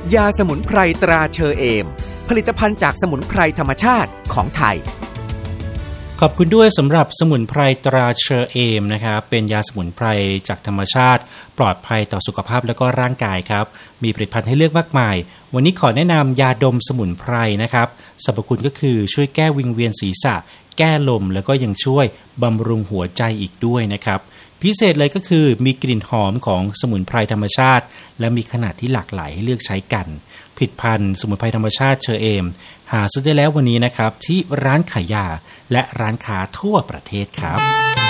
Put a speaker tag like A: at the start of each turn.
A: ยาสมุนไพรตราเชอเอมผลิตภัณฑ์จากสมุนไพรธรรมชาติของไทย
B: ขอบคุณด้วยสำหรับสมุนไพรตราเชอเอมนะครับเป็นยาสมุนไพรจากธรรมชาติปลอดภัยต่อสุขภาพและก็ร่างกายครับมีผลิตภัณฑ์ให้เลือกมากมายวันนี้ขอแนะนำยาดมสมุนไพรนะครับสรรพคุณก็คือช่วยแก้วิงเวียนศีรษะแก้ลมแล้วก็ยังช่วยบำรุงหัวใจอีกด้วยนะครับพิเศษเลยก็คือมีกลิ่นหอมของสมุนไพรธรรมชาติและมีขนาดที่หลากหลายให้เลือกใช้กันผลิตภัณฑ์สมุนไพรธรรมชาติเชอเอมหาซื้อได้แล้ววันนี้นะครับที่ร้านขายยาและร้านค้าทั่วประเทศครับ